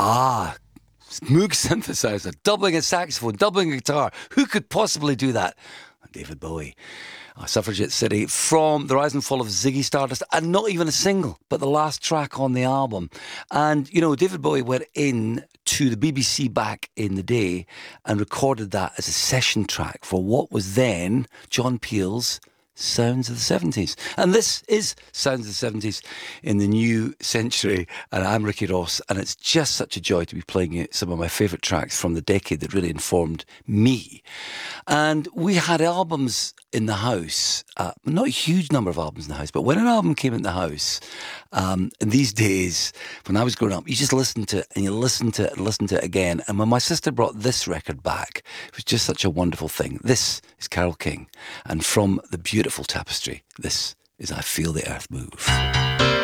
Ah, Moog synthesizer, doubling a saxophone, doubling a guitar. Who could possibly do that? David Bowie. Suffragette City from The Rise and Fall of Ziggy Stardust, and not even a single, but the last track on the album. And, you know, David Bowie went in to the BBC back in the day and recorded that as a session track for what was then John Peel's Sounds of the 70s. And this is Sounds of the 70s in the new century. And I'm Ricky Ross, and it's just such a joy to be playing some of my favourite tracks from the decade that really informed me. And we had albums in the house, not a huge number of albums in the house, but when an album came in the house, in these days, when I was growing up, you just listened to it and you listened to it and listened to it again. And when my sister brought this record back, it was just such a wonderful thing. This is Carole King, and from the beautiful Tapestry, this is I Feel the Earth Move.